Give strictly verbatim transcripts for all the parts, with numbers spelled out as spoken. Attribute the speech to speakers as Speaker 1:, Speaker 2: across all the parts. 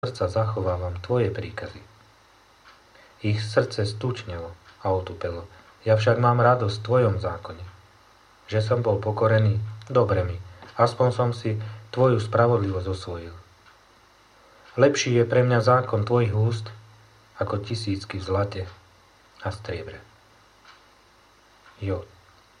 Speaker 1: srdca zachovávam tvoje príkazy. Ich srdce stúčnelo a otupelo. Ja však mám radosť v tvojom zákone. Že som bol pokorený, dobre mi, aspoň som si tvoju spravodlivosť osvojil. Lepší je pre mňa zákon tvojich úst, ako tisícky v zlate a striebre. Jo.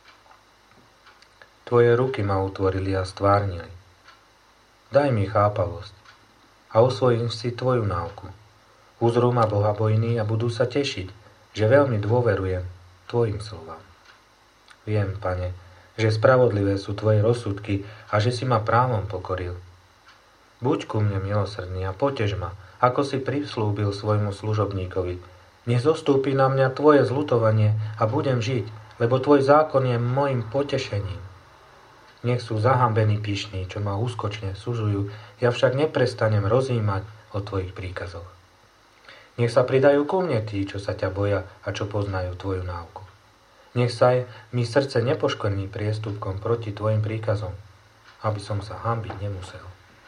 Speaker 1: Tvoje ruky ma utvorili a stvárnili. Daj mi chápavosť a osvojím si tvoju náuku. Uzrú ma bohabojní a budú sa tešiť, že veľmi dôverujem tvojim slovám. Viem, Pane, že spravodlivé sú tvoje rozsudky a že si ma právom pokoril. Buď ku mne milosrdný a potež ma, ako si prislúbil svojmu služobníkovi. Nech zostúpi na mňa tvoje zľutovanie a budem žiť, lebo tvoj zákon je mojim potešením. Nech sú zahambení pyšní, čo ma úskočne sužujú, ja však neprestanem rozjímať o tvojich príkazoch. Nech sa pridajú ku mne tí, čo sa ťa boja a čo poznajú tvoju náuku. Nech sa aj mi srdce nepoškvrní priestupkom proti tvojim príkazom, aby som sa hanbiť nemusel.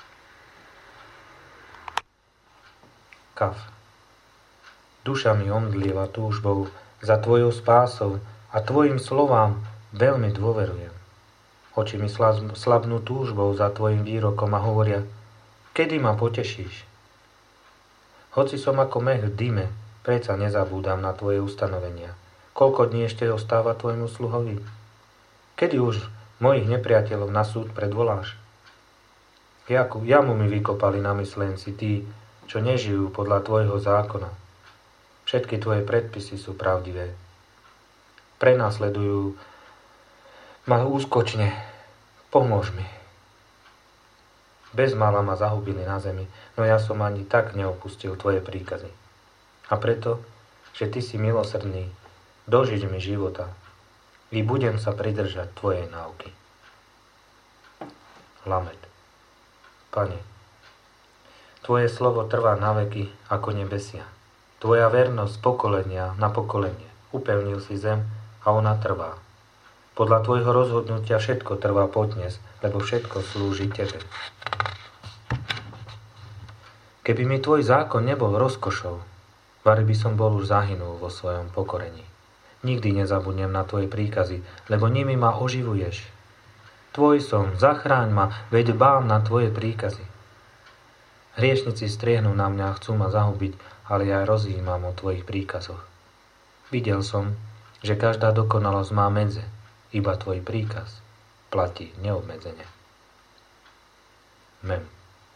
Speaker 1: Kaf. Duša mi omdlieva túžbou za tvojou spásou a tvojim slovám veľmi dôverujem. Oči mi slabnú túžbou za tvojim výrokom a hovoria, kedy ma potešíš? Hoci som ako mech v dime, predsa nezabúdam na tvoje ustanovenia. Koľko dní ešte ostáva tvojmu sluhovi? Kedy už mojich nepriateľov na súd predvoláš? Jakú jamu mi vykopali na myslenci tí, čo nežijú podľa tvojho zákona. Všetky tvoje predpisy sú pravdivé. Prenasledujú ma úskočne, pomôž mi. Bezmála ma zahubili na zemi, no ja som ani tak neopustil tvoje príkazy. A preto, že ty si milosrdný, dožiť mi života i budem sa pridržať tvojej náuky. Lamed. Pane, tvoje slovo trvá na veky ako nebesia. Tvoja vernosť z pokolenia na pokolenie. Upevnil si zem a ona trvá. Podľa tvojho rozhodnutia všetko trvá podnes, lebo všetko slúži tebe. Keby mi tvoj zákon nebol rozkošou, vari by som bol už zahynul vo svojom pokorení. Nikdy nezabudnem na tvoje príkazy, lebo nimi ma oživuješ. Tvoj som, zachráň ma, veď dbám na tvoje príkazy. Hriešnici striehnú na mňa a chcú ma zahubiť, ale ja rozjímam o tvojich príkazoch. Videl som, že každá dokonalosť má medze, iba tvoj príkaz platí neobmedzene. Mem.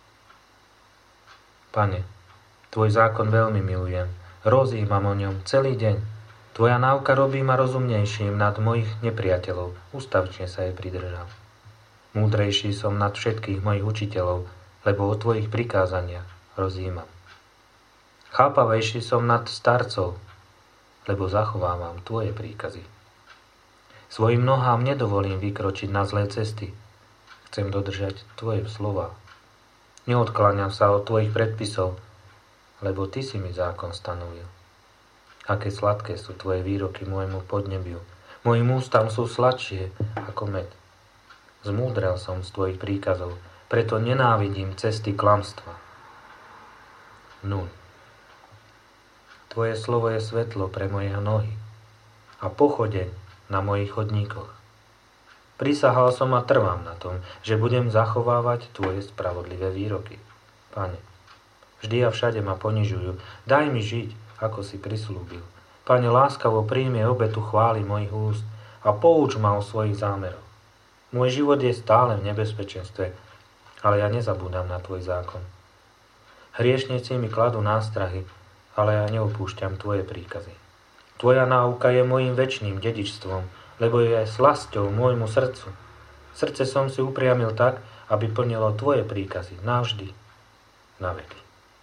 Speaker 1: Pane, tvoj zákon veľmi milujem, rozjímam o ňom celý deň. Tvoja náuka robí ma rozumnejším nad mojich nepriateľov, ústavčne sa jej pridržal. Múdrejší som nad všetkých mojich učiteľov, lebo o tvojich prikázaniach rozjímam. Chápavejší som nad starcov, lebo zachovávam tvoje príkazy. Svojim nohám nedovolím vykročiť na zlé cesty. Chcem dodržať tvoje slova. Neodkláňam sa od tvojich predpisov, lebo ty si mi zákon stanovil. Aké sladké sú tvoje výroky môjmu podnebiu. Mojim ústam sú sladšie ako med. Zmúdrel som z tvojich príkazov, preto nenávidím cesty klamstva. Nun. Tvoje slovo je svetlo pre moje nohy a pochodeň na mojich chodníkoch. Prisahal som a trvám na tom, že budem zachovávať tvoje spravodlivé výroky. Pane, vždy a všade ma ponižujú, daj mi žiť, ako si prislúbil. Pane, láskavo príjmi obetu chvály mojich úst a pouč ma o svojich zámeroch. Môj život je stále v nebezpečenstve, ale ja nezabúdam na tvoj zákon. Hriešnici mi kladú nástrahy, ale ja neopúšťam tvoje príkazy. Tvoja náuka je mojím večným dedičstvom, lebo je slasťou môjmu srdcu. Srdce som si upriamil tak, aby plnilo tvoje príkazy navždy, na veky.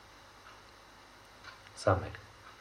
Speaker 1: Samek.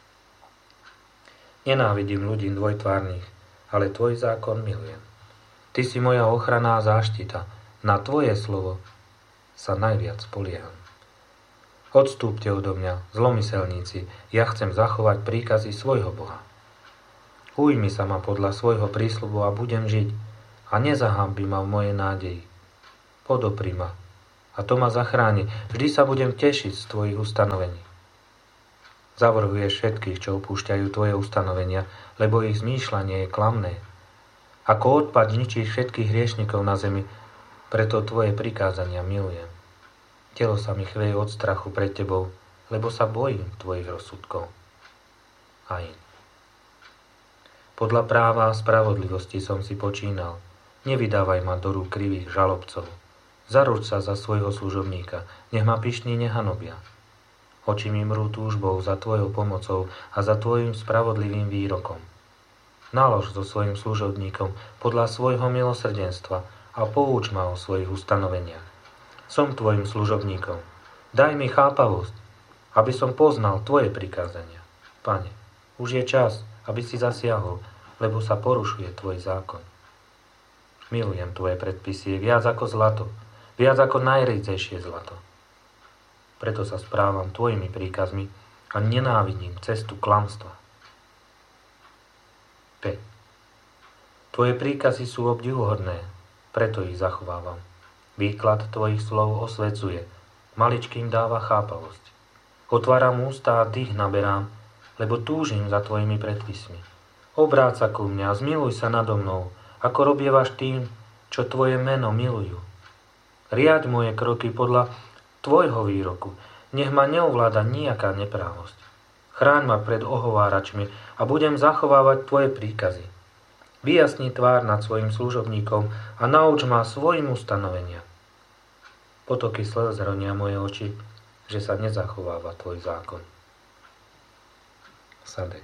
Speaker 1: Nenávidím ľudí dvojtvárnych, ale tvoj zákon milujem. Ty si moja ochrana a záštita. Na tvoje slovo sa najviac spolieham. Odstúpte odo mňa, zlomyselníci, ja chcem zachovať príkazy svojho Boha. Ujmi sa ma podľa svojho prísľubu a budem žiť a nezahambí ma v mojej nádeji. Podopri ma a to ma zachráni. Vždy sa budem tešiť z tvojich ustanovení. Zavrhuješ všetkých, čo opúšťajú tvoje ustanovenia, lebo ich zmýšľanie je klamné. Ako odpad ničíš všetkých hriešnikov na zemi, preto tvoje prikázania milujem. Telo sa mi chveje od strachu pred tebou, lebo sa bojím tvojich rozsudkov. Ain. Podľa práva a spravodlivosti som si počínal. Nevydávaj ma do rúk krivých žalobcov. Zaruč sa za svojho služobníka, nech ma pyšní nehanobia. Oči mi mrú túžbou za tvojou pomocou a za tvojim spravodlivým výrokom. Nalož so svojim služobníkom podľa svojho milosrdenstva a pouč ma o svojich ustanoveniach. Som tvojim služobníkom. Daj mi chápavosť, aby som poznal tvoje prikázania. Pane, už je čas, aby si zasiahol, lebo sa porušuje tvoj zákon. Milujem tvoje predpisy viac ako zlato, viac ako najrýcejšie zlato. Preto sa správam tvojimi príkazmi a nenávidím cestu klamstva. päť. Tvoje príkazy sú obdivuhodné, preto ich zachovávam. Výklad tvojich slov osvecuje, maličkým dáva chápavosť. Otváram ústa a dých naberám, lebo túžim za tvojimi predpismi. Obráť sa ku mňa, zmiluj sa nado mnou, ako robievaš tým, čo tvoje meno milujú. Riaď moje kroky podľa tvojho výroku, nech ma neovláda nejaká neprávosť. Chráň ma pred ohováračmi a budem zachovávať tvoje príkazy. Vyjasni tvár nad svojim služobníkom a nauč ma svojim ustanovenia. Potoky slz ronia moje oči, že sa nezachováva tvoj zákon. Sade.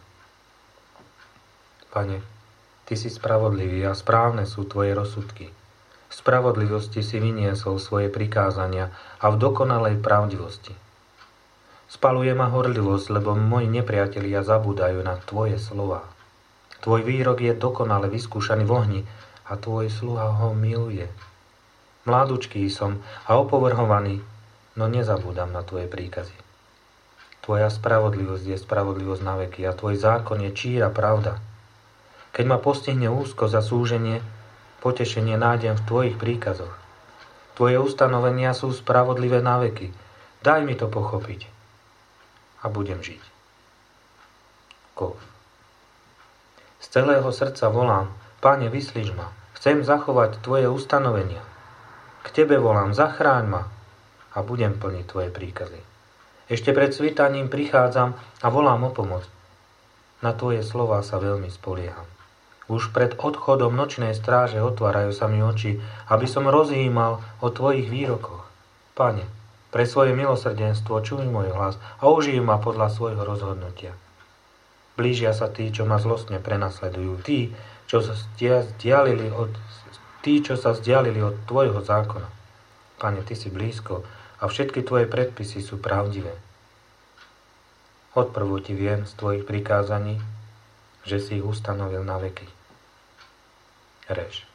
Speaker 1: Pane, ty si spravodlivý a správne sú tvoje rozsudky. V spravodlivosti si vyniesol svoje prikázania a v dokonalej pravdivosti. Spaluje ma horlivosť, lebo moji nepriatelia zabúdajú na tvoje slová. Tvoj výrok je dokonale vyskúšaný v ohni a tvoj sluha ho miluje. Mládučký som a opovrhovaný, no nezabúdam na tvoje príkazy. Tvoja spravodlivosť je spravodlivosť na veky a tvoj zákon je číra pravda. Keď ma postihne úzkosť a súženie, potešenie nájdem v tvojich príkazoch. Tvoje ustanovenia sú spravodlivé na veky. Daj mi to pochopiť a budem žiť. Kov. Z celého srdca volám, Pane, vyslíš ma, chcem zachovať tvoje ustanovenia. K tebe volám, zachráň ma a budem plniť tvoje príkazy. Ešte pred svítaním prichádzam a volám o pomoc. Na tvoje slová sa veľmi spolieham. Už pred odchodom nočnej stráže otvárajú sa mi oči, aby som rozjímal o tvojich výrokoch. Pane, pre svoje milosrdenstvo čuj môj hlas a užijú ma podľa svojho rozhodnutia. Blížia sa tí, čo ma zlostne prenasledujú, tí, čo sa vzdialili od, tí, čo sa vzdialili od tvojho zákona. Pane, ty si blízko a všetky tvoje predpisy sú pravdivé. Odprvu ti viem z tvojich prikázaní, že si ich ustanovil na veky. Reš.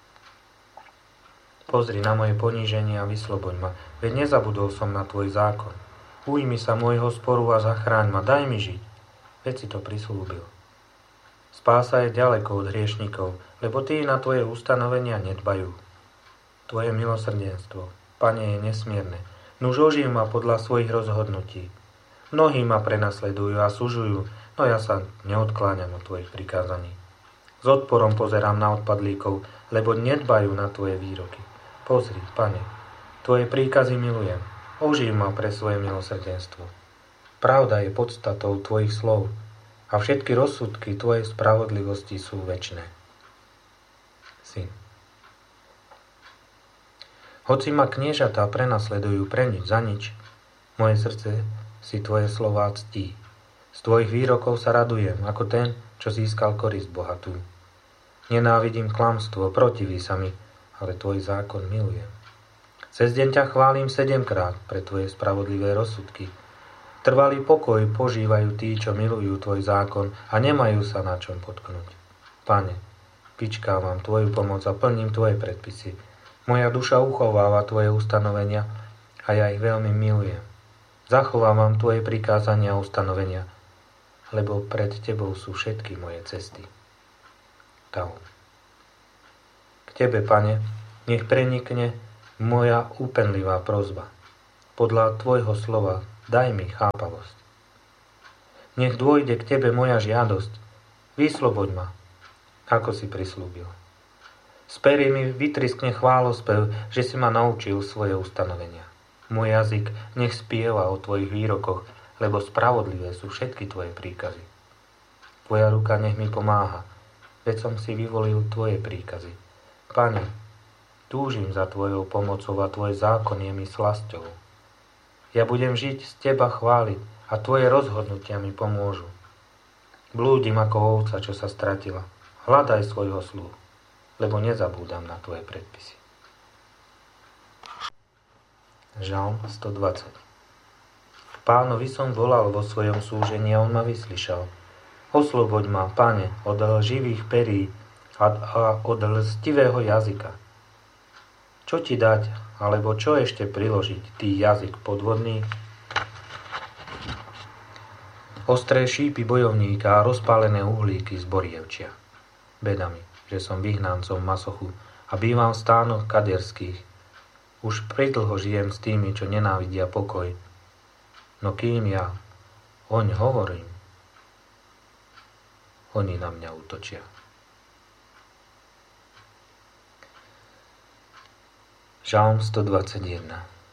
Speaker 1: Pozri na moje poníženie a vysloboď ma, veď nezabudol som na tvoj zákon. Ujmi sa môjho sporu a zachráň ma, daj mi žiť, veď si to prislúbil. Spása je ďaleko od hriešnikov, lebo tí na tvoje ustanovenia nedbajú. Tvoje milosrdenstvo, Pane, je nesmierne, nuž oživ ma podľa svojich rozhodnutí. Mnohí ma prenasledujú a sužujú, no ja sa neodkláňam od tvojich prikázaní. S odporom pozerám na odpadlíkov, lebo nedbajú na tvoje výroky. Pozri, Pane, tvoje príkazy milujem, oživ ma pre svoje milosrdenstvo. Pravda je podstatou tvojich slov a všetky rozsudky tvojej spravodlivosti sú večné. Syn. Hoci ma kniežatá prenasledujú pre nič za nič, moje srdce si tvoje slová ctí. Z tvojich výrokov sa radujem, ako ten, čo získal korisť bohatú. Nenávidím klamstvo, protiví sa mi, ale tvoj zákon milujem. Cez deň ťa chválim sedemkrát pre tvoje spravodlivé rozsudky. Trvalý pokoj požívajú tí, čo milujú tvoj zákon a nemajú sa na čom potknúť. Pane, vyčkávam tvoju pomoc a plním tvoje predpisy. Moja duša uchováva tvoje ustanovenia a ja ich veľmi milujem. Zachovávam tvoje prikázania a ustanovenia, lebo pred tebou sú všetky moje cesty. Tau. K tebe, Pane, nech prenikne Moja úpenlivá prosba. Podľa tvojho slova daj mi chápavosť. Nech dôjde k tebe moja žiadosť. Vysloboď ma, ako si prislúbil. Z perí mi vytriskne chválospev, že si ma naučil svoje ustanovenia. Môj jazyk nech spieva o tvojich výrokoch, lebo spravodlivé sú všetky tvoje príkazy. Tvoja ruka nech mi pomáha, veď som si vyvolil tvoje príkazy. Pane, túžim za tvojou pomocou a tvoj zákon je mi slasťou. Ja budem žiť z teba chváliť a tvoje rozhodnutia mi pomôžu. Blúdim ako ovca, čo sa stratila. Hľadaj svojho sluhu, lebo nezabúdam na tvoje predpisy. Žalm stodvadsať. K Pánovi som volal vo svojom súžení a on ma vyslyšal. Osloboď ma, Pane, od živých perí a od lstivého jazyka. Čo ti dať, alebo čo ešte priložiť, ty jazyk podvodný? Ostré šípy bojovníka a rozpálené uhlíky z borievčia. Beda mi, že som vyhnancom masochu a bývam v stánoch kaderských. Už pridlho žijem s tými, čo nenávidia pokoj. No kým ja oň hovorím, oni na mňa útočia. Žalm stodvadsaťjeden.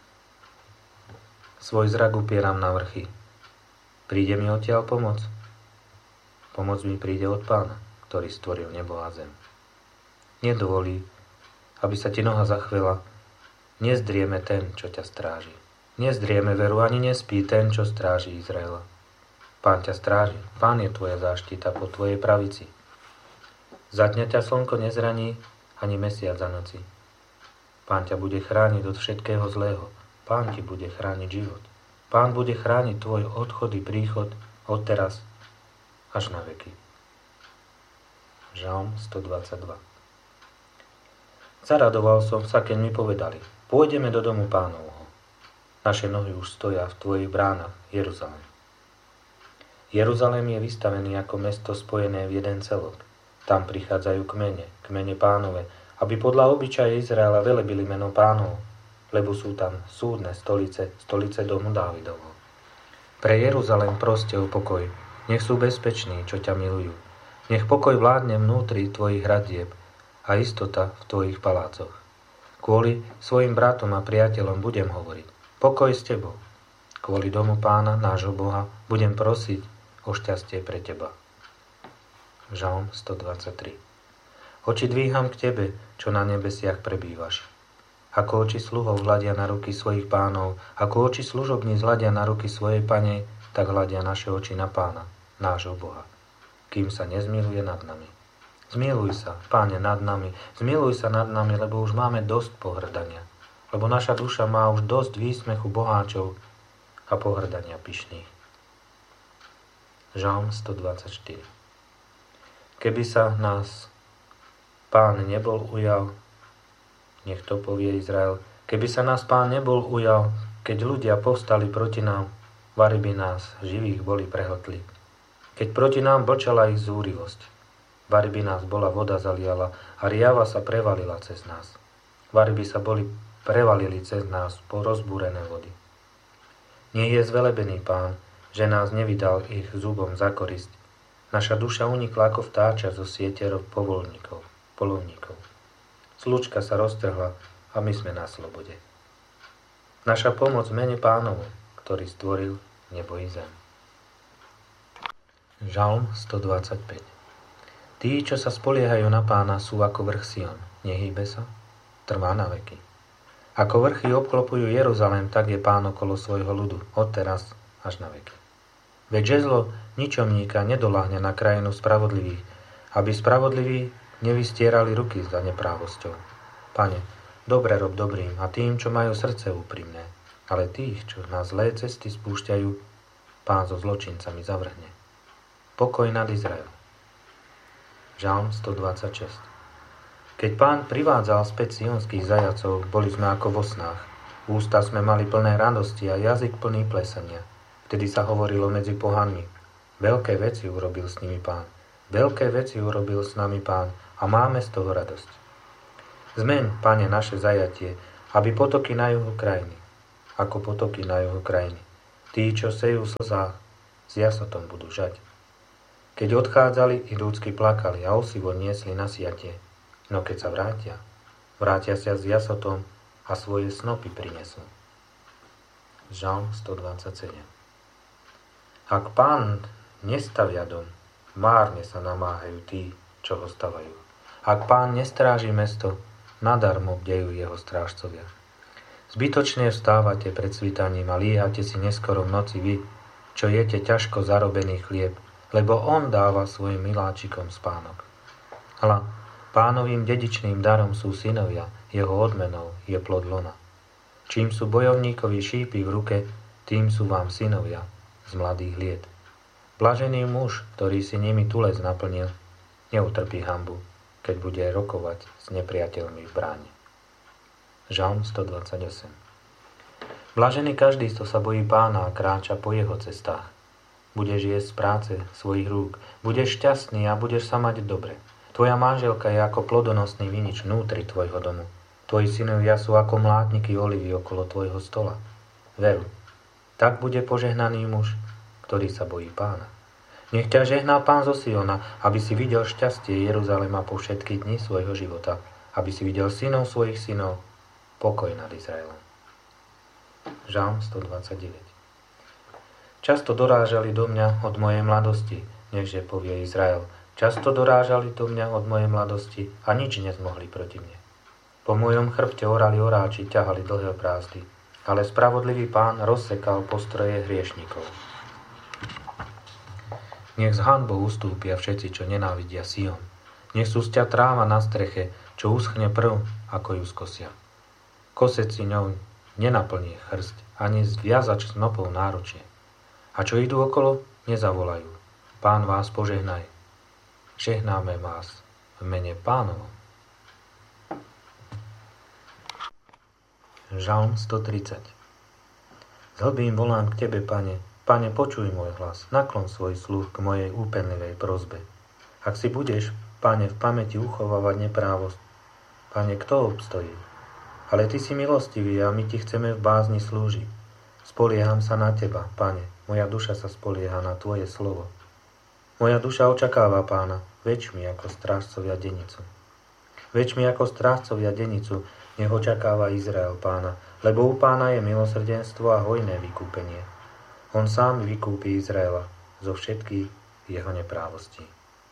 Speaker 1: Svoj zrak upieram na vrchy. Príde mi odtiaľ pomoc? Pomoc mi príde od Pána, ktorý stvoril nebo a zem. Nedovolí, aby sa ti noha zachvela. Nezdrieme ten, čo ťa stráži. Nezdrieme veru, ani nespí ten, čo stráži Izraela. Pán ťa stráži, Pán je tvoja záštita po tvojej pravici. Za dňa ťa slnko nezraní, ani mesiac za noci. Pán ťa bude chrániť od všetkého zlého. Pán ti bude chrániť život. Pán bude chrániť tvoj odchod i príchod od teraz až na veky. Žalm stodvadsaťdva. Zaradoval som sa, keď mi povedali: pôjdeme do domu Pánovho. Naše nohy už stoja v tvojich bránach, Jeruzalém. Jeruzalém je vystavený ako mesto spojené v jeden celok. Tam prichádzajú kmene, kmene Pánove, aby podľa obyčaja Izraela velebili meno Pánovo, lebo sú tam súdne stolice, stolice domu Dávidovho. Pre Jeruzalém proste o pokoj, nech sú bezpeční, čo ťa milujú. Nech pokoj vládne vnútri tvojich hradieb a istota v tvojich palácoch. Kvôli svojim bratom a priateľom budem hovoriť: pokoj s tebou. Kvôli domu Pána, nášho Boha, budem prosiť o šťastie pre teba. Žalm stodvadsaťtri. Oči dvíham k tebe, čo na nebesiach prebývaš. Ako oči sluhov hľadia na ruky svojich pánov, ako oči služobníc hľadia na ruky svojej panej, tak hľadia naše oči na Pána, nášho Boha, kým sa nezmiluje nad nami. Zmiluj sa, Páne, nad nami, zmiluj sa nad nami, lebo už máme dosť pohrdania, lebo naša duša má už dosť výsmechu boháčov a pohrdania pyšných. Žalm stodvadsaťštyri. Keby sa nás Pán nebol ujal, nech to povie Izrael, keby sa nás Pán nebol ujal, keď ľudia povstali proti nám, vari by nás živých boli prehltli. Keď proti nám blčala ich zúrivosť, vari by nás bola voda zaliala a riava sa prevalila cez nás. Vari by sa boli prevalili cez nás po rozbúrené vody. Nie je zvelebený Pán, že nás nevydal ich zubom za korisť. Naša duša unikla ako vtáča zo sietierov povolníkov, polovníkov. Slučka sa roztrhla a my sme na slobode. Naša pomoc v mene Pánovu, ktorý stvoril nebo i zem. Žalm stodvadsaťpäť. Tí, čo sa spoliehajú na Pána, sú ako vrch Sion. Nehýbe sa, trvá na veky. Ako vrchy obklopujú Jeruzalém, tak je Pán okolo svojho ľudu, od teraz až na veky. Veď žezlo ničomníka nedoľahne na krajinu spravodlivých, aby spravodliví nevystierali ruky za neprávosťou. Pane, dobre rob dobrým a tým, čo majú srdce úprimné, ale tých, čo na zlé cesty spúšťajú, Pán so zločincami zavrhne. Pokoj nad Izraelom. Žalm stodvadsaťšesť. Keď Pán privádzal späť sionských zajacov, boli sme ako vo snách. Ústa sme mali plné radosti a jazyk plný plesania. Vtedy sa hovorilo medzi pohanmi: veľké veci urobil s nimi Pán. Veľké veci urobil s nami Pán a máme z toho radosť. Zmeň, Pane, naše zajatie aby potoky na juhu krajiny, ako potoky na juhu krajiny. Tí, čo sejú v slzách, s jasotom budú žať. Keď odchádzali, i ľudsky plakali a osivo niesli na siatie. No keď sa vrátia, vrátia sa s jasotom a svoje snopy prinesú. Žalm stodvadsaťsedem. Ak Pán nestavia dom, márne sa namáhajú tí, čo ho stavajú. Ak Pán nestráži mesto, nadarmo bdejú jeho strážcovia. Zbytočne vstávate pred svítaním a líhate si neskoro v noci vy, čo jete ťažko zarobený chlieb, lebo on dáva svojim miláčikom spánok. Hľa, Pánovým dedičným darom sú synovia, jeho odmenou je plod lona. Čím sú bojovníkovi šípy v ruke, tým sú vám synovia z mladých liet. Blažený muž, ktorý si nimi tulec naplnil, neutrpí hanbu, keď bude rokovať s nepriateľmi v bráne. Žalm stodvadsaťosem. Blažený každý, kto sa bojí Pána a kráča po jeho cestách. Budeš jesť z práce svojich rúk, budeš šťastný a budeš sa mať dobre. Tvoja manželka je ako plodonosný vinič vnútri tvojho domu. Tvoji synovia sú ako mlátniky olivy okolo tvojho stola. Veru, tak bude požehnaný muž, ktorý sa bojí Pána. Nech ťa žehná Pán zo Siona, aby si videl šťastie Jeruzalema po všetky dni svojho života, aby si videl synov svojich synov, pokoj nad Izraelom. Žalm stodvadsaťdeväť. Často dorážali do mňa od mojej mladosti, nechže povie Izrael. Často dorážali do mňa od mojej mladosti a nič nezmohli proti mne. Po mojom chrbte orali oráči, ťahali dlhé brázdy, ale spravodlivý Pán rozsekal postroje hriešnikov. Nech s hanbou ustúpia všetci, čo nenávidia Sion. Nech sústia tráva na streche, čo uschne prv, ako ju skosia. Kosec si ňou nenaplní chrst, ani zviazač snopov náručie. A čo idú okolo, nezavolajú. Pán vás požehnaj. Žehnáme vás v mene Pánovom. Žalm stotridsať. Z hlbín volám k Tebe, Pane. Pane, počuj môj hlas. Naklon svoj sluch k mojej úpenlivej prosbe. Ak si budeš, Pane, v pamäti uchovávať neprávosť, Pane, kto obstojí? Ale Ty si milostivý a my Ti chceme v bázni slúžiť. Spolieham sa na Teba, Pane. Moja duša sa spolieha na Tvoje slovo. Moja duša očakáva Pána, väčšmi ako strážcovia denicu. Väčšmi ako strážcovia denicu, nech očakáva Izrael Pána, lebo u Pána je milosrdenstvo a hojné vykúpenie. On sám vykúpi Izraela zo všetkých jeho neprávostí.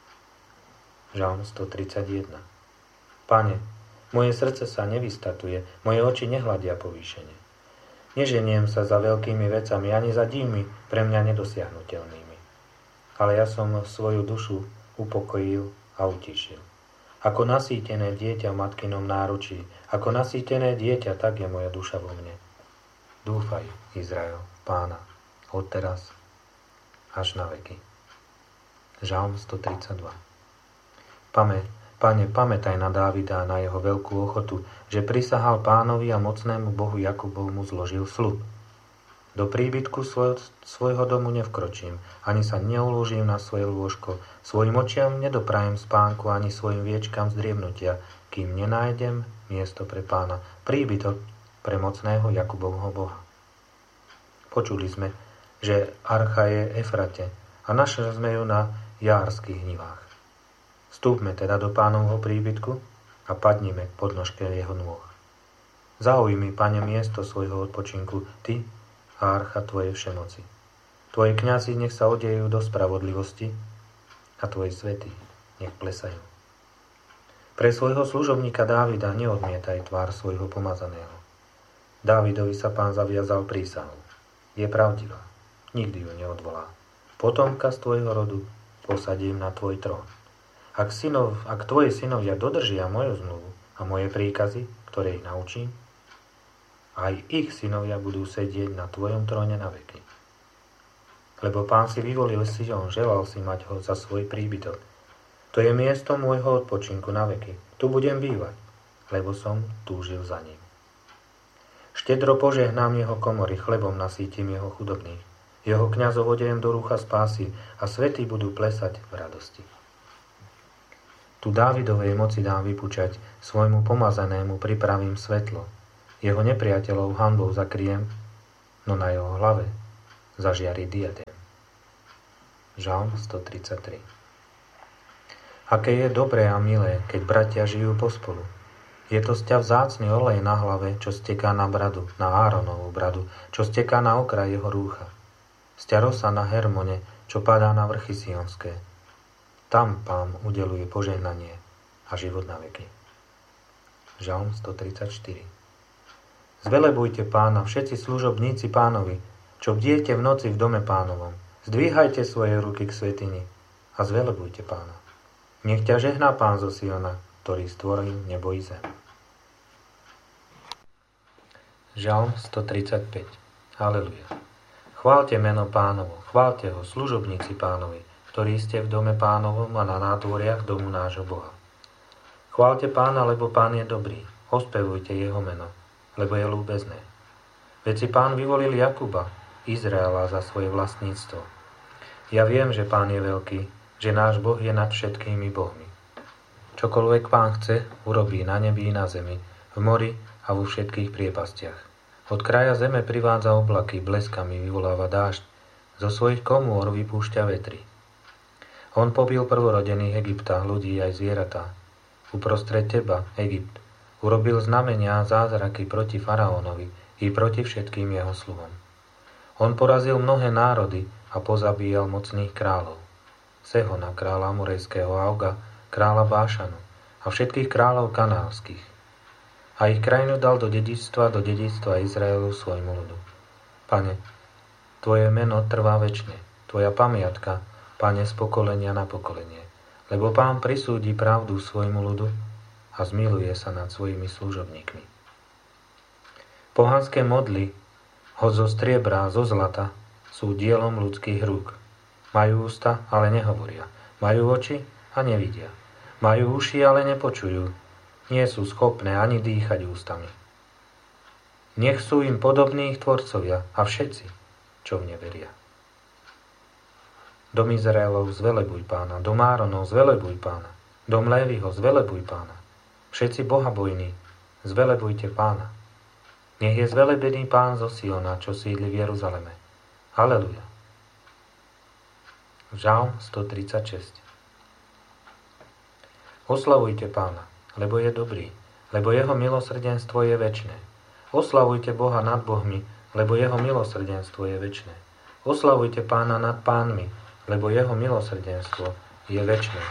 Speaker 1: Žalm stotridsaťjeden. Pane, moje srdce sa nevystatuje, moje oči nehľadia povýšenie. Neženiem sa za veľkými vecami, ani za divmi pre mňa nedosiahnuteľnými. Ale ja som svoju dušu upokojil a utíšil. Ako nasýtené dieťa v matkinom náručí, ako nasýtené dieťa, tak je moja duša vo mne. Dúfaj, Izrael, Pána, odteraz až na veky. Žalm stotridsaťdva. Pane, Pane, pamätaj na Dávida a na jeho veľkú ochotu, že prisahal Pánovi a mocnému Bohu Jakubovmu zložil sľub. Do príbytku svoj, svojho domu nevkročím, ani sa neuložím na svoje lôžko, svojim očiam nedoprajem spánku, ani svojim viečkam zdriemnutia, kým nenájdem miesto pre Pána, príbytok pre mocného Jakubovho Boha. Počuli sme, že archa je Efrate a našli sme ju na járskych nivách. Vstúpme teda do Pánovho príbytku a padnime k podnožke jeho nôh. Zaujmi, Pane, miesto svojho odpočinku, Ty a archa Tvojej všemoci. Tvoji kňazi nech sa odejú do spravodlivosti a Tvoji svätí nech plesajú. Pre svojho služobníka Dávida neodmietaj tvár svojho pomazaného. Dávidovi sa Pán zaviazal prísahou. Je pravdivá, nikdy ju neodvolá. Potomka z tvojho rodu posadím na tvoj trón. Ak, synov, ak tvoji synovia dodržia moju zmluvu a moje príkazy, ktoré ich naučím, aj ich synovia budú sedieť na tvojom tróne na veky. Lebo Pán si vyvolil Sion, želal si mať ho za svoj príbytok. To je miesto môjho odpočinku na veky. Tu budem bývať, lebo som túžil za ním. Štedro požehnám jeho komory, chlebom nasýtim jeho chudobných. Jeho kňazov odejem do rúcha spásy a svätí budú plesať v radosti. Tu Dávidovej moci dám vypučať, svojmu pomazanému pripravím svetlo. Jeho nepriateľov hanbou zakryjem, no na jeho hlave zažiari diadem. Žalm stotridsaťtri. Aké je dobré a milé, keď bratia žijú pospolu. Je to sťa vzácny olej na hlave, čo steká na bradu, na Áronovú bradu, čo steká na okraj jeho rúcha. Sťa rosa na Hermone, čo padá na vrchy sionské. Tam Pán udeluje požehnanie a život na veky. Žalm stotridsaťštyri. Zvelebujte Pána, všetci služobníci Pánovi, čo bdiete v noci v dome Pánovom. Zdvíhajte svoje ruky k svätyni a zvelebujte Pána. Nech ťa žehná Pán zo Siona, ktorý stvoril nebo i zem. Žalm stotridsaťpäť. Haleluja. Chváľte meno Pánovo, chváľte ho, služobníci Pánovi, ktorí ste v dome Pánovom a na nádvoriach domu nášho Boha. Chváľte Pána, lebo Pán je dobrý, ospevujte jeho meno, lebo je ľúbezné. Veď si Pán vyvolil Jakuba, Izraela za svoje vlastníctvo. Ja viem, že Pán je veľký, že náš Boh je nad všetkými bohmi. Čokoľvek Pán chce, urobí na nebi i na zemi, v mori a vo všetkých priepastiach. Od kraja zeme privádza oblaky, bleskami vyvoláva dážď, zo svojich komôr vypúšťa vetry. On pobil prvorodených Egypta, ľudí aj zvieratá. Uprostred teba, Egypt, urobil znamenia a zázraky proti faraónovi i proti všetkým jeho sluhom. On porazil mnohé národy a pozabíjal mocných kráľov. Sehona, kráľa Amorejského, Auga, kráľa Bášanu a všetkých kráľov kanálskych. A ich krajinu dal do dedičstva, do dedičstva Izraelu svojmu ľudu. Pane, Tvoje meno trvá večne, Tvoja pamiatka, Pane, z pokolenia na pokolenie. Lebo Pán prisúdi pravdu svojmu ľudu a zmiluje sa nad svojimi služobníkmi. Pohanské modly, hoď zo striebra a zo zlata, sú dielom ľudských rúk. Majú ústa, ale nehovoria. Majú oči a nevidia. Majú uši, ale nepočujú. Nie sú schopné ani dýchať ústami. Nech sú im podobní ich tvorcovia a všetci, čo v ne veria. Dom Izraelov, zvelebuj Pána. Dom Áronov, zvelebuj Pána. Dom Léviho, zvelebuj Pána. Všetci bohabojní, zvelebujte Pána. Nech je zvelebený Pán zo Siona, čo sídli v Jeruzaleme. Haleluja. Žalm stotridsaťšesť. Oslavujte Pána, lebo je dobrý, lebo jeho milosrdenstvo je večné. Oslavujte Boha nad bohmi, lebo jeho milosrdenstvo je večné. Oslavujte Pána nad pánmi, lebo jeho milosrdenstvo je večné.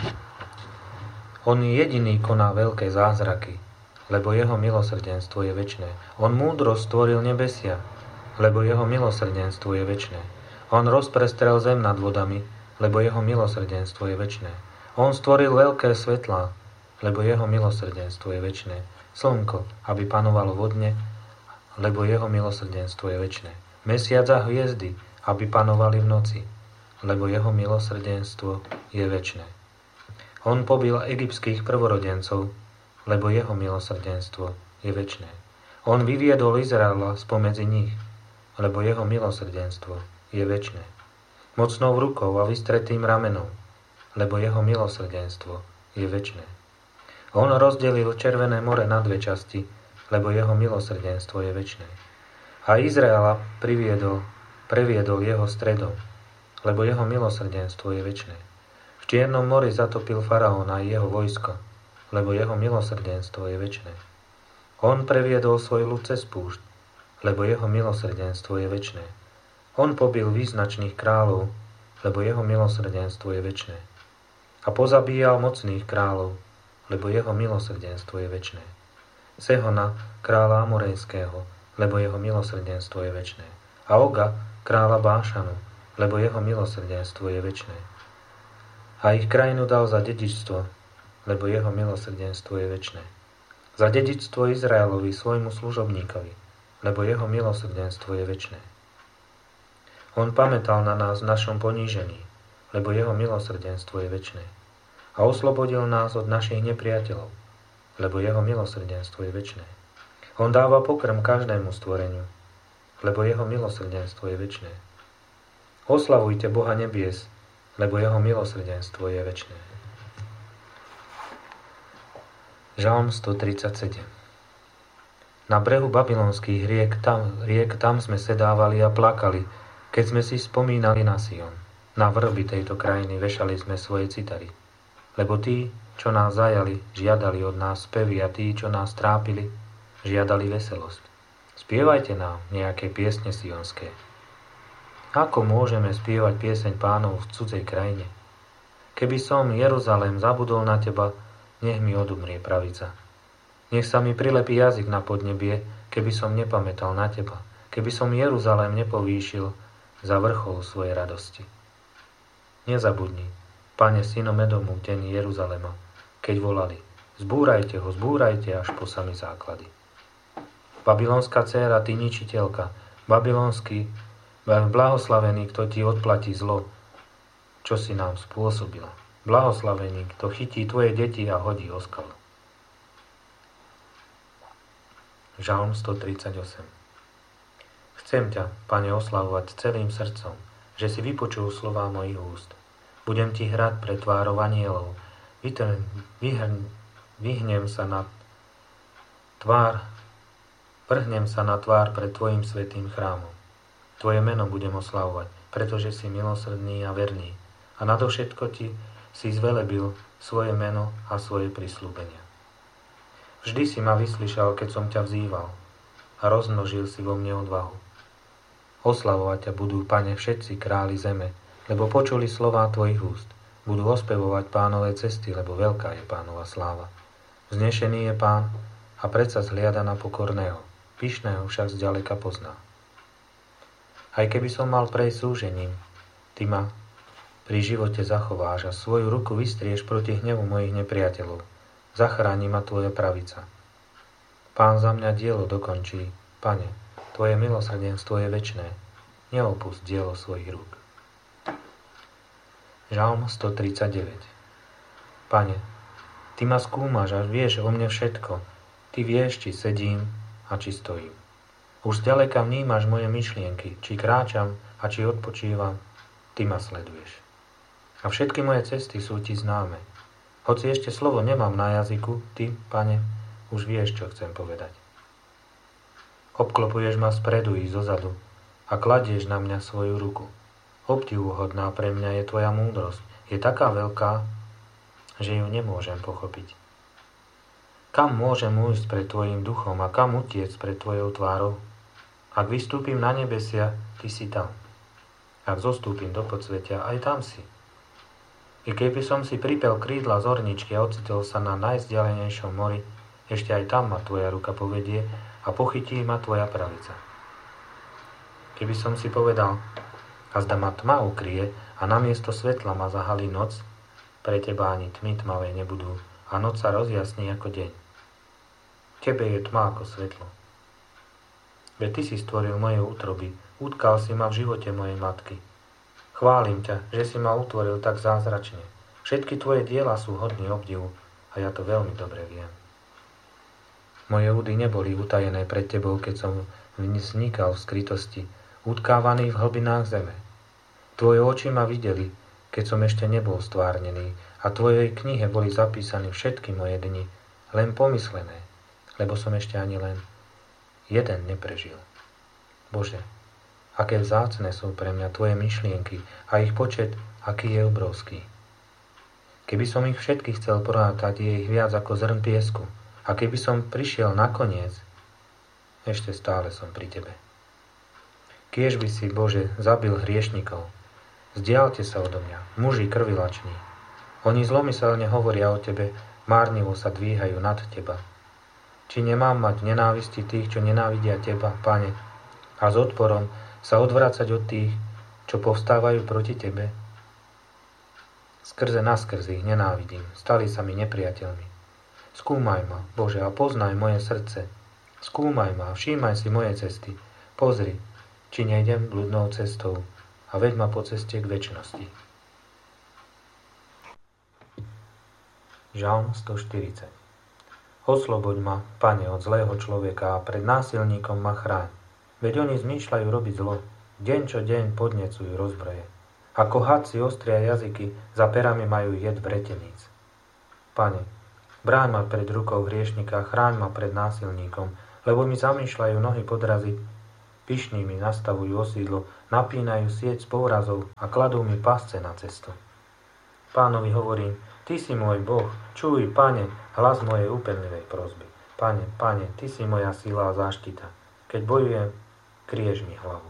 Speaker 1: On jediný koná veľké zázraky, lebo jeho milosrdenstvo je večné. On múdro stvoril nebesia, lebo jeho milosrdenstvo je večné. On rozprestrel zem nad vodami, lebo jeho milosrdenstvo je večné. On stvoril veľké svetlá, lebo jeho milosrdenstvo je večné. Slnko, aby panovalo vodne, lebo jeho milosrdenstvo je večné. Mesiac a hviezdy, aby panovali v noci, lebo jeho milosrdenstvo je večné. On pobil egyptských prvorodencov, lebo jeho milosrdenstvo je večné. On vyviedol Izraela spomedzi nich, lebo jeho milosrdenstvo je večné. Mocnou rukou a vystretým ramenom, lebo jeho milosrdenstvo je večné. On rozdelil Červené more na dve časti, lebo jeho milosrdenstvo je večné. A Izraela priviedol, previedol jeho stredom, lebo jeho milosrdenstvo je večné. V Čiernom mori zatopil faraóna a jeho vojsko, lebo jeho milosrdenstvo je večné. On previedol svoj ľud cez púšť, lebo jeho milosrdenstvo je večné. On pobil význačných kráľov, lebo jeho milosrdenstvo je večné. A pozabíjal mocných kráľov, lebo jeho milosrdenstvo je večné. Sehona, kráľa Amorejského, lebo jeho milosrdenstvo je večné. A Oga, kráľa Bášanu, lebo jeho milosrdenstvo je večné. A ich krajinu dal za dedičstvo, lebo jeho milosrdenstvo je večné. Za dedičstvo Izraelovi, svojmu služobníkovi, lebo jeho milosrdenstvo je večné. On pamätal na nás v našom ponížení, lebo jeho milosrdenstvo je večné. A oslobodil nás od našich nepriateľov, lebo jeho milosrdenstvo je večné. On dáva pokrm každému stvoreniu, lebo jeho milosrdenstvo je večné. Oslavujte Boha nebies, lebo jeho milosrdenstvo je večné. Žalm stotridsaťsedem. Na brehu babylonských riek tam, riek tam sme sedávali a plakali, keď sme si spomínali na Sion. Na vrby tejto krajiny vešali sme svoje citary. Lebo tí, čo nás zajali, žiadali od nás spevy a tí, čo nás trápili, žiadali veselosť. Spievajte nám nejaké piesne sionské. Ako môžeme spievať pieseň Pánov v cudzej krajine? Keby som, Jeruzalém, zabudol na teba, nech mi odumrie pravica. Nech sa mi prilepí jazyk na podnebie, keby som nepamätal na teba, keby som Jeruzalém nepovýšil za vrchol svojej radosti. Nezabudni, Pane, synom Edomu, deň Jeruzalema, keď volali, zbúrajte ho, zbúrajte až po sami základy. Babylonská dcéra, ty ničiteľka, babylonský, blahoslavený, kto ti odplatí zlo, čo si nám spôsobila. Blahoslavený, kto chytí tvoje deti a hodí o skalu. Žalm stotridsaťosem. Chcem ťa, Pane, oslavovať celým srdcom, že si vypočul slová mojich úst. Budem ti hrať pre tvárov anielov, Vytrň, vyhrň, vyhnem sa na tvár, vrhnem sa na tvár pred tvojim svätým chrámom. Tvoje meno budem oslavovať, pretože si milosrdný a verný a nadovšetko ti si zvelebil svoje meno a svoje prisľúbenia. Vždy si ma vyslyšal, keď som ťa vzýval a rozmnožil si vo mne odvahu. Oslavovať ťa budú, Pane, všetci králi zeme, lebo počuli slová tvojich úst. Budú ospevovať Pánové cesty, lebo veľká je Pánova sláva. Vznešený je Pán a predsa zhliada na pokorného, pyšného však zďaleka pozná. Aj keby som mal prejsť súžením, ty ma pri živote zachováš a svoju ruku vystrieš proti hnevu mojich nepriateľov. Zachráni ma tvoja pravica. Pán za mňa dielo dokončí. Pane, tvoje milosrdenstvo je večné. Neopusť dielo svojich rúk. Žalm stotridsaťdeväť. Pane, ty ma skúmaš a vieš o mne všetko. Ty vieš, či sedím a či stojím. Už zďaleka vnímaš moje myšlienky, či kráčam a či odpočívam. Ty ma sleduješ. A všetky moje cesty sú ti známe. Hoci ešte slovo nemám na jazyku, ty, Pane, už vieš, čo chcem povedať. Obklopuješ ma spredu i zozadu a kladieš na mňa svoju ruku. Obdivuhodná pre mňa je tvoja múdrosť. Je taká veľká, že ju nemôžem pochopiť. Kam môžem ujsť pred tvojim duchom a kam utiec pred tvojou tvárou? Ak vystúpim na nebesia, ty si tam. Ak zostúpim do podsvetia, aj tam si. I keby som si pripel krídla z orničky a ocitol sa na najzdialenejšom mori, ešte aj tam ma tvoja ruka povedie a pochytí ma tvoja pravica. Keby som si povedal, a zda ma tma ukrie a namiesto svetla ma zahalí noc, pre teba ani tmy tmavé nebudú a noc sa rozjasní ako deň. Tebe je tma ako svetlo. Veď ty si stvoril moje útroby, utkal si ma v živote mojej matky. Chválim ťa, že si ma utvoril tak zázračne. Všetky tvoje diela sú hodné obdivu a ja to veľmi dobre viem. Moje údy neboli utajené pred tebou, keď som vznikal v skrytosti, utkávaný v hlbinách zeme. Tvoje oči ma videli, keď som ešte nebol stvárnený a tvojej knihe boli zapísané všetky moje dni, len pomyslené, lebo som ešte ani len jeden neprežil. Bože, aké vzácne sú pre mňa tvoje myšlienky a ich počet, aký je obrovský. Keby som ich všetkých chcel porátať, je ich viac ako zrn piesku. A keby som prišiel nakoniec, ešte stále som pri tebe. Kiež by si, Bože, zabil hriešnikov. Vzdialte sa odo mňa, muži krvilační. Oni zlomyselne hovoria o tebe, márnivo sa dvíhajú nad teba. Či nemám mať nenávisti tých, čo nenávidia teba, Pane, a s odporom sa odvracať od tých, čo povstávajú proti tebe? Skrze naskrz ich nenávidím, stali sa mi nepriateľmi. Skúmaj ma, Bože, a poznaj moje srdce. Skúmaj ma, všímaj si moje cesty. Pozri, či nejdem bludnou cestou a veď ma po ceste k večnosti. Žalm stoštyridsať. Osloboď ma, Pane, od zlého človeka a pred násilníkom ma chráň. Veď oni zmýšľajú robiť zlo, deň čo deň podnecujú rozbroje. Ako hadci ostria jazyky, za perami majú jed vreteníc. Pane, bráň ma pred rukou hriešnika, chráň ma pred násilníkom, lebo mi zamýšľajú nohy podraziť. Pyšní mi nastavujú osídlo, napínajú sieť z povrazov a kladú mi pasce na cestu. Pánovi hovorím, Ty si môj Boh, čuj, Pane, hlas mojej úpenlivej prosby. Pane, Pane, Ty si moja sila a záštita. Keď bojujem, kryješ mi hlavu.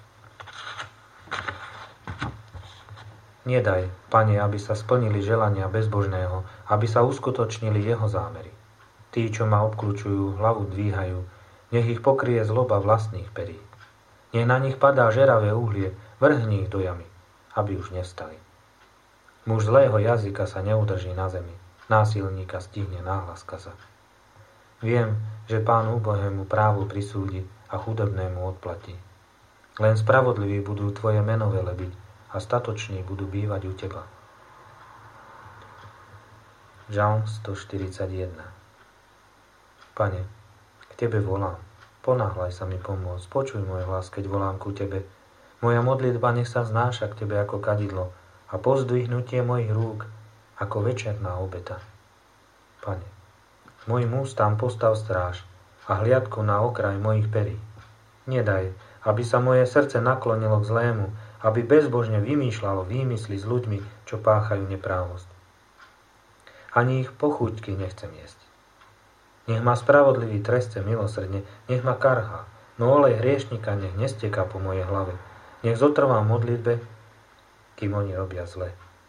Speaker 1: Nedaj, Pane, aby sa splnili želania bezbožného, aby sa uskutočnili jeho zámery. Tí, čo ma obkľučujú, hlavu dvíhajú, nech ich pokrie zloba vlastných perí. Nech na nich padá žeravé uhlie, vrhni ich do jamy, aby už nevstali. Muž zlého jazyka sa neudrží na zemi, násilníka stihne náhlas kaza. Viem, že Pán úbohému právu prisúdi a chudobnému odplatí. Len spravodliví budú tvoje meno velebiť a statoční budú bývať u teba. Žalm stoštyridsaťjeden. Pane, k tebe volám, ponáhľaj sa mi pomôcť, počuj môj hlas, keď volám ku tebe. Moja modlitba nech sa vznáša k tebe ako kadidlo a pozdvihnutie mojich rúk ako večerná obeta. Pane, mojim ústam postav stráž a hliadku na okraj mojich perí. Nedaj, aby sa moje srdce naklonilo k zlému, aby bezbožne vymýšľalo výmysly s ľuďmi, čo páchajú neprávosť. Ani ich pochúťky nechcem jesť. Nech ma spravodlivý trestce milosrdne, nech ma karhá, no olej hriešnika nech nesteká po mojej hlave. Nech zotrvám v modlitbe, kým oni robia zle.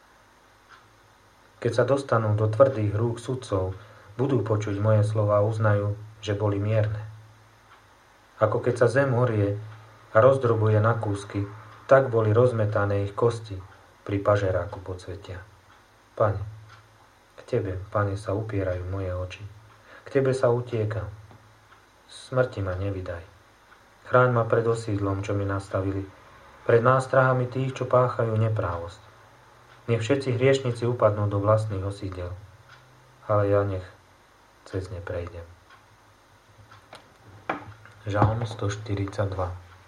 Speaker 1: Keď sa dostanú do tvrdých rúk sudcov, budú počuť moje slova a uznajú, že boli mierne. Ako keď sa zem horie a rozdrobuje na kúsky, tak boli rozmetané ich kosti pri pažeráku podsvetia. Pane, k Tebe, Pane, sa upierajú moje oči. K Tebe sa utiekam. Smrti ma nevydaj. Chráň ma pred osídlom, čo mi nastavili, pred nástrahami tých, čo páchajú neprávosť. Nech všetci hriešnici upadnú do vlastných osídel, ale ja nech cez ne prejdem. Žalm stoštyridsaťdva.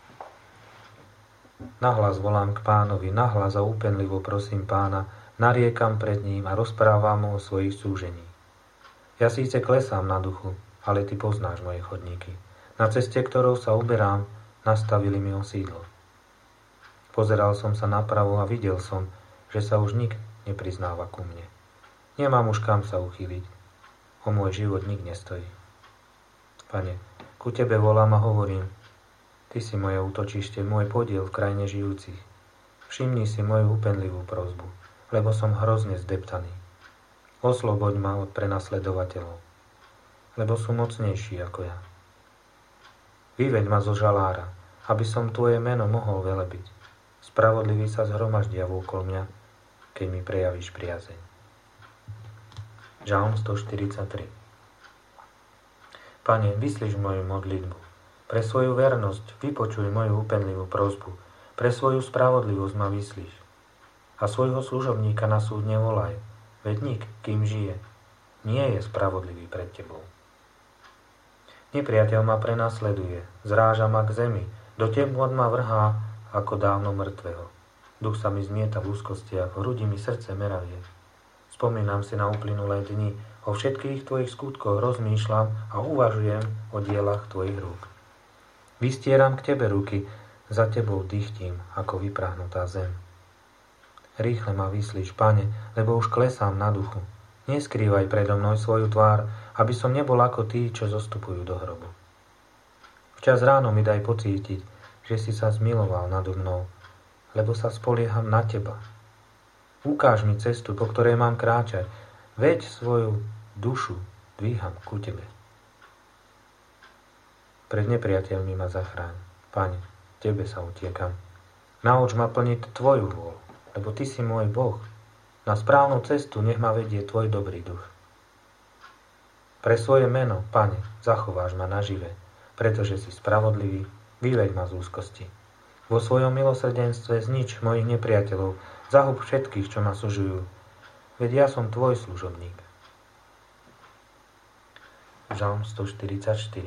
Speaker 1: Nahlas volám k Pánovi, nahlas a úpenlivo prosím Pána, nariekam pred ním a rozprávam mu o svojich súžení. Ja síce klesám na duchu, ale Ty poznáš moje chodníky. Na ceste, ktorou sa uberám, nastavili mi osídlo. Pozeral som sa napravo a videl som, že sa už nik nepriznáva ku mne. Nemám už kam sa uchýliť. O môj život nik nestojí. Pane, ku Tebe volám a hovorím, Ty si moje útočište, môj podiel v krajine žijúcich. Všimni si moju úpenlivú prosbu, lebo som hrozne zdeptaný. Osloboď ma od prenasledovateľov, lebo sú mocnejší ako ja. Vyveď ma zo žalára, aby som Tvoje meno mohol velebiť. Spravodliví sa zhromaždia vôkol mňa, keď mi prejavíš priazeň. Žalm stoštyridsaťtri. Pane, vyslíš moju modlitbu. Pre svoju vernosť vypočuj moju úpenlivú prosbu. Pre svoju spravodlivosť ma vyslíš. A svojho služobníka na súd nevolaj, veď nik, kým žije, nie je spravodlivý pred Tebou. Nepriateľ ma prenasleduje, zráža ma k zemi, do temnôt ma vrhá ako dávno mŕtvého. Duch sa mi zmieta v úzkostiach, v hrudi mi srdce meravie. Spomínam si na uplynulé dni, o všetkých Tvojich skutkoch rozmýšľam a uvažujem o dielach Tvojich rúk. Vystieram k Tebe ruky, za Tebou dychtím, ako vyprahnutá zem. Rýchle ma vyslíš, Pane, lebo už klesám na duchu. Neskrývaj predo mnou svoju tvár, aby som nebol ako tí, čo zostupujú do hrobu. Včas ráno mi daj pocítiť, že si sa zmiloval nado mnou, lebo sa spolieham na Teba. Ukáž mi cestu, po ktorej mám kráčať, veď svoju dušu dvíham ku Tebe. Pred nepriateľmi ma zachráň, Pane, Tebe sa utiekam. Nauč ma plniť Tvoju vôľu, lebo Ty si môj Boh. Na správnu cestu nech ma vedie Tvoj dobrý duch. Pre svoje meno, Pane, zachováš ma nažive, pretože si spravodlivý, vyveď ma z úzkosti. Vo svojom milosrdenstve znič mojich nepriateľov, zahub všetkých, čo ma sužujú, veď ja som Tvoj služobník. Žalm stoštyridsaťštyri.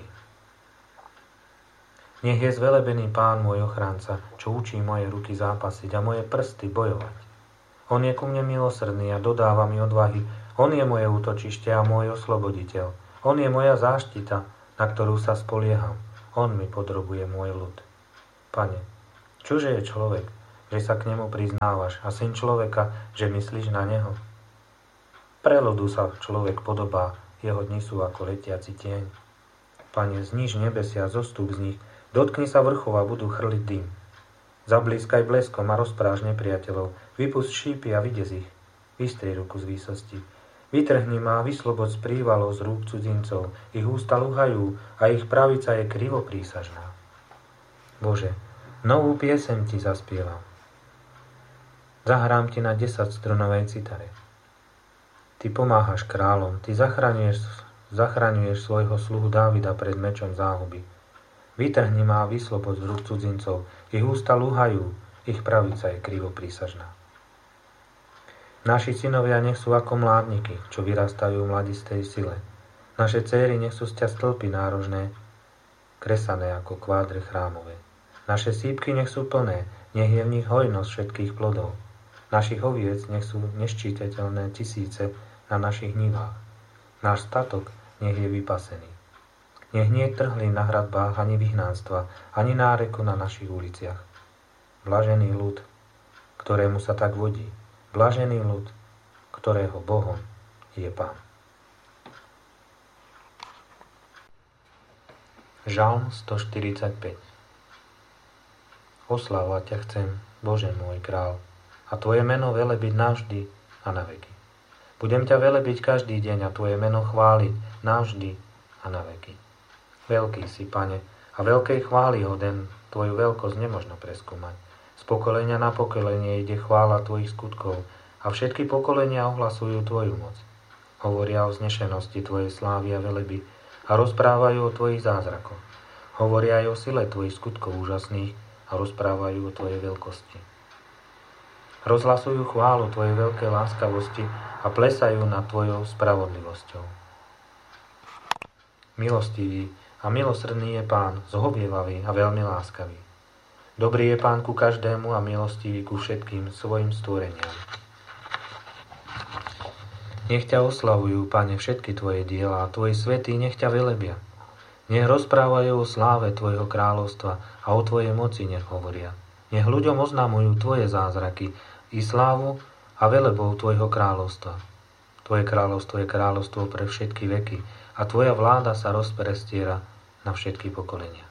Speaker 1: Nech je zvelebený Pán môj ochránca, čo učí moje ruky zápasiť a moje prsty bojovať. On je ku mne milosrdný a dodáva mi odvahy. On je moje útočište a môj osloboditeľ. On je moja záštita, na ktorú sa spolieham. On mi podrobuje môj ľud. Pane, čože je človek, že sa k nemu priznávaš, a syn človeka, že myslíš na neho? Pre ľudu sa človek podobá, jeho dni sú ako letiaci tieň. Pane, zníž nebesia, zostup z nich, dotkni sa vrchov a budú chrliť dym. Zablískaj bleskom a rozpráž nepriateľov, vypust šípy a vydez ich. Vystri ruku z výsosti. Vytrhni ma a vyslobod z prívalov z rúk cudzincov, ich ústa luhajú a ich pravica je krivoprísažná. Bože, novú piesem ti zaspievam. Zahrám ti na desaťstrunovej citare. Ty pomáhaš kráľom, ty zachraňuješ, zachraňuješ svojho sluhu Dávida pred mečom záhuby. Vytrhni ma a vyslobod z rúk cudzincov, ich ústa luhajú, ich pravica je krivoprísažná. Naši synovia nech sú ako mládniky, čo vyrastajú v mladistej sile. Naše céry nech sú z ťa stĺpy nárožné, kresané ako kvádre chrámové. Naše sípky nech sú plné, nech je v nich hojnosť všetkých plodov. Našich oviec nech sú neščítateľné tisíce na našich nivách. Náš statok nech je vypasený. Nech nie je trhlý na hradbách ani vyhnánstva, ani náreku na našich uliciach. Blažený ľud, ktorému sa tak vodí. Blažený ľud, ktorého Bohom je Pán. Žalm stoštyridsaťpäť. Oslávať ťa chcem, Bože môj král, a Tvoje meno velebiť navždy a na veky. Budem ťa velebiť každý deň a Tvoje meno chváliť navždy a na veky. Veľký si, Pane, a veľkej chvály hoden, Tvoju veľkosť nemožno preskúmať. Z pokolenia na pokolenie ide chvála Tvojich skutkov a všetky pokolenia ohlasujú Tvoju moc. Hovoria o vznešenosti Tvojej slávy a veleby a rozprávajú o Tvojich zázrakoch. Hovoria aj o sile Tvojich skutkov úžasných a rozprávajú o Tvojej veľkosti. Rozhlasujú chválu Tvojej veľkej láskavosti a plesajú nad Tvojou spravodlivosťou. Milostivý a milosrdný je Pán, zhovievavý a veľmi láskavý. Dobrý je Pán ku každému a milostivý ku všetkým svojim stvoreniam. Nech ťa oslavujú, Pane, všetky Tvoje diela a Tvoji svätí nech ťa velebia. Nech rozprávajú o sláve Tvojho kráľovstva a o Tvojej moci nech hovoria. Nech ľuďom oznamujú Tvoje zázraky i slávu a velebou Tvojho kráľovstva. Tvoje kráľovstvo je kráľovstvo pre všetky veky a Tvoja vláda sa rozprestiera na všetky pokolenia.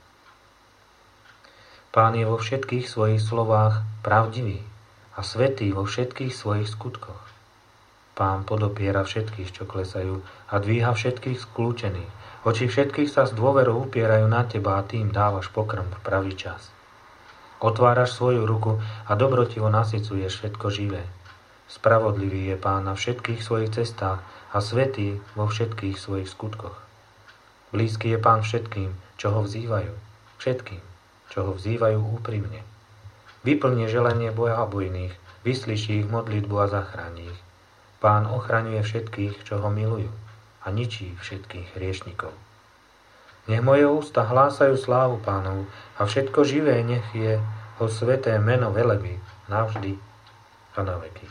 Speaker 1: Pán je vo všetkých svojich slovách pravdivý a svätý vo všetkých svojich skutkoch. Pán podopiera všetkých, čo klesajú, a dvíha všetkých skľúčených. Oči všetkých sa s dôverou upierajú na Teba a Tým dávaš pokrm v pravý čas. Otváraš svoju ruku a dobrotivo nasycuješ všetko živé. Spravodlivý je Pán na všetkých svojich cestách a svätý vo všetkých svojich skutkoch. Blízky je Pán všetkým, čo ho vzývajú. Všetkým, čo ho vzývajú úprimne. Vyplnie želanie bohabojných, vyslyší ich modlitbu a zachráni ich. Pán ochraňuje všetkých, čo ho milujú, a ničí všetkých hriešnikov. Nech moje ústa hlásajú slávu Pánov a všetko živé nech je ho sväté meno velebí navždy a na veky.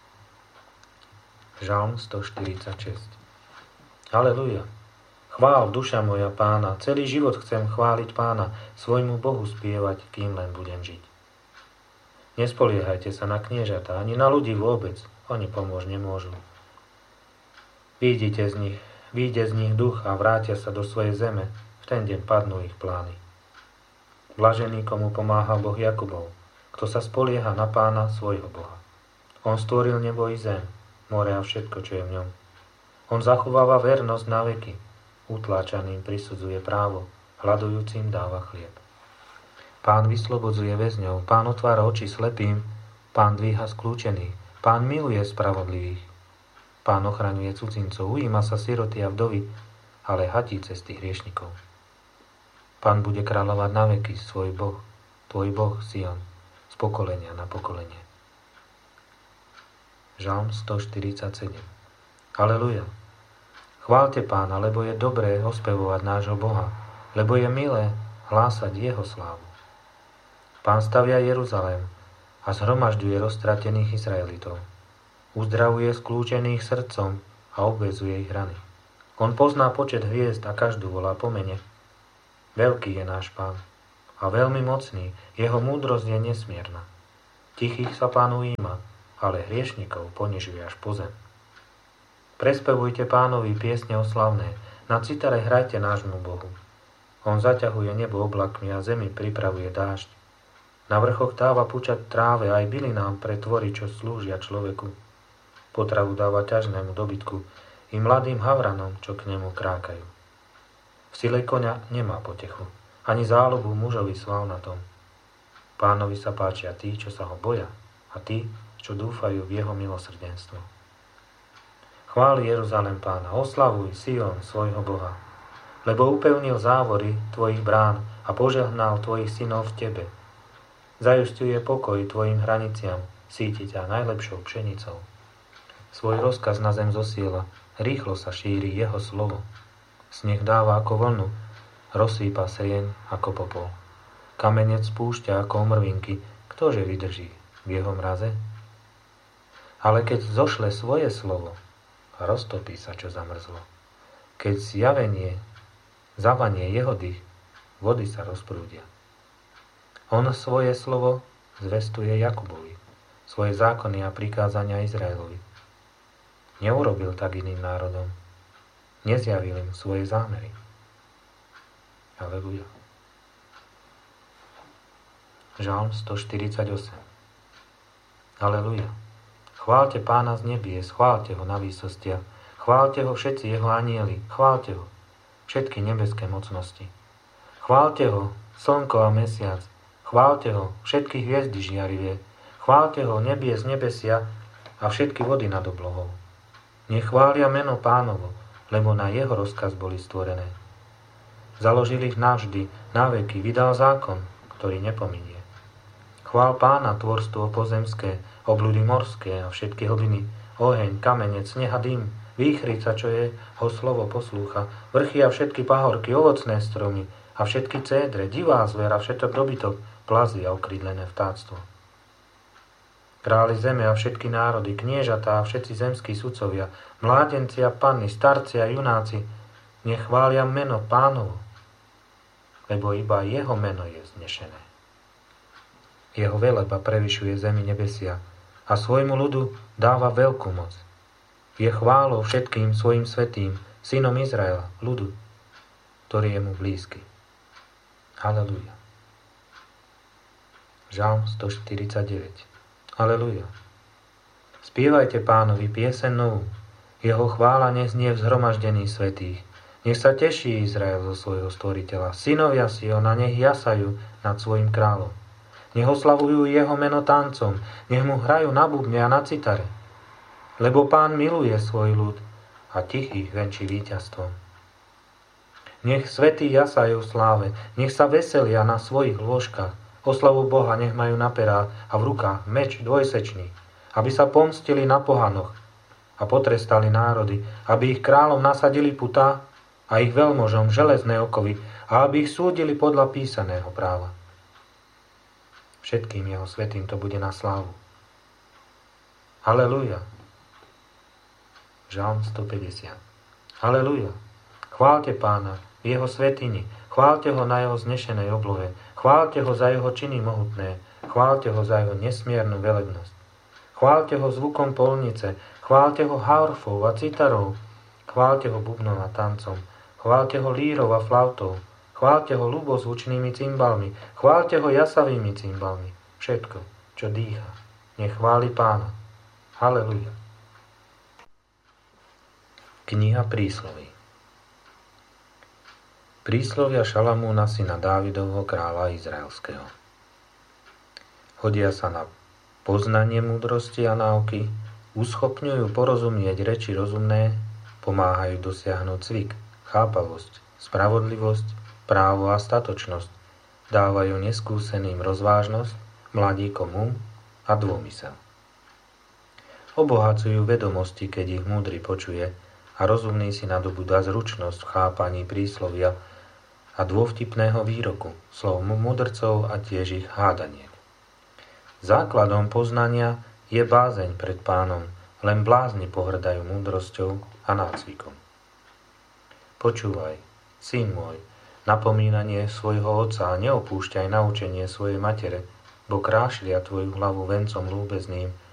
Speaker 1: Žalm stoštyridsaťšesť. Halelujá. Chvál, duša moja Pána, celý život chcem chváliť Pána, svojmu Bohu spievať, kým len budem žiť. Nespoliehajte sa na kniežatá, ani na ľudí vôbec, oni pomôcť nemôžu. Výjdite z nich, výjde z nich duch a vrátia sa do svojej zeme, v ten deň padnú ich plány. Blažený, komu pomáha Boh Jakubov, kto sa spolieha na Pána svojho Boha. On stvoril nebo i zem, more a všetko, čo je v ňom. On zachováva vernosť na veky, utláčaným prisudzuje právo, hľadujúcim dáva chlieb. Pán vyslobodzuje väzňov, Pán otvára oči slepým, Pán dvíha skľúčených, Pán miluje spravodlivých. Pán ochraňuje cudzincov, ujíma sa siroty a vdovy, ale hatí cesty hriešnikov. Pán bude kráľovať na veky, svoj Boh, tvoj Boh Sion, z pokolenia na pokolenie. Žalm stoštyridsaťsedem. Halelujá. Chváľte Pána, lebo je dobré ospevovať nášho Boha, lebo je milé hlásať jeho slávu. Pán stavia Jeruzalém a zhromažďuje roztratených Izraelitov. Uzdravuje skľúčených srdcom a obväzuje ich rany. On pozná počet hviezd a každú volá po mene. Veľký je náš Pán a veľmi mocný, jeho múdrosť je nesmierna. Tichých sa Pán ujíma, ale hriešnikov ponižuje až po zem. Prespevujte Pánovi piesne oslavné, na citare hrajte nášmu Bohu. On zaťahuje nebo oblakmi a zemi pripravuje dážď. Na vrchoch dáva pučať tráve aj bylinám pre tvory, čo slúžia človeku. Potravu dáva ťažnému dobytku i mladým havranom, čo k nemu krákajú. V sile koňa nemá potechu, ani záľubu mužovi svalnatom. Pánovi sa páčia tí, čo sa ho boja, a tí, čo dúfajú v jeho milosrdenstvo. Chváli Jeruzalém Pána, oslavuj Sion svojho Boha, lebo upevnil závory tvojich brán a požehnal tvojich synov v tebe. Zajusťuje pokoj tvojim hraniciam, síti ťa najlepšou pšenicou. Svoj rozkaz na zem zosiela, rýchlo sa šíri jeho slovo. Sneh dáva ako vlnu, rozsýpa srieň ako popol. Kamenec spúšťa ako omrvinky, ktože vydrží v jeho mraze? Ale keď zošle svoje slovo, roztopí sa, čo zamrzlo. Keď zjavenie, zavanie jeho dých, vody sa rozprúdia. On svoje slovo zvestuje Jakubovi, svoje zákony a prikázania Izraelovi. Neurobil tak iným národom, nezjavil im svoje zámery. Aleluja. Žalm stoštyridsaťosem. Aleluja. Chváľte Pána z nebies, chváľte ho na výsostiach, chváľte ho všetci jeho anjeli, chváľte ho všetky nebeské mocnosti. Chváľte ho slnko a mesiac, chváľte ho všetky hviezdy žiarivé, chváľte ho nebie z nebesia a všetky vody nad oblohou. Nech chvália meno Pánovo, lebo na jeho rozkaz boli stvorené. Založil ich navždy, naveky, vydal zákon, ktorý nepominie. Chvál Pána tvorstvo pozemské, obľudy morské a všetky hlbiny, oheň, kamenec, sneh a dym, výchrica, čo je ho slovo poslúcha, vrchy a všetky pahorky, ovocné stromy a všetky cédre, divá zver a všetok dobytok, plazy a okrydlené vtáctvo. Králi zeme a všetky národy, kniežatá a všetci zemskí sudcovia, mládenci a panny, starci a junáci, nech chvália meno Pánovo, lebo iba jeho meno je vznešené. Jeho veleba prevyšuje zemi nebesia a svojmu ľudu dáva veľkú moc. Je chválou všetkým svojim svätým, synom Izraela, ľudu, ktorý je mu blízky. Halelúja. Žalm stoštyridsaťdeväť. Aleluja. Spievajte Pánovi pieseň novú. Jeho chvála nech znie v zhromaždení svätých. Nech sa teší Izrael zo svojho stvoriteľa. Synovia Siona nech jasajú nad svojim kráľom. Nech oslavujú jeho meno tancom. Nech mu hrajú na bubne a na citare. Lebo Pán miluje svoj ľud a tichých venčí víťazstvom. Nech svätí jasajú v sláve. Nech sa veselia na svojich lôžkach. Oslavu Boha nech majú na perách a v rukách meč dvojsečný, aby sa pomstili na pohanoch a potrestali národy, aby ich kráľom nasadili putá a ich veľmožom železné okovy a aby ich súdili podľa písaného práva. Všetkým jeho svätým to bude na slávu. Halelúja. Žalm stopäťdesiat. Halelúja. Chváľte Pána v jeho svätyni, chváľte ho na jeho znešenej oblohe, chváľte ho za jeho činy mohutné, chváľte ho za jeho nesmiernu velebnosť. Chváľte ho zvukom polnice, chváľte ho harfou a citarou, chváľte ho bubnom a tancom, chváľte ho lírov a flautou, chváľte ho ľubozvučnými cymbalmi, chváľte ho jasavými cymbalmi. Všetko, čo dýcha, nech chváli Pána. Halelúja. Kniha prísloví. Príslovia Šalamúna syna Dávidovho kráľa izraelského. Hodia sa na poznanie múdrosti a náuky, uschopňujú porozumieť reči rozumné, pomáhajú dosiahnuť cvik, chápavosť, spravodlivosť, právo a statočnosť, dávajú neskúseným rozvážnosť, mladíkom um a dômysel. Obohacujú vedomosti, keď ich múdry počuje, a rozumný si nadobúda zručnosť v chápaní príslovia a dôvtipného výroku, slov mudrcov a tiež ich hádaniek. Základom poznania je bázeň pred Pánom, len blázni pohrdajú múdrosťou a nácvikom. Počúvaj, syn môj, napomínanie svojho otca a neopúšťaj naučenie svojej matere, bo krášlia tvoju hlavu vencom lúbezným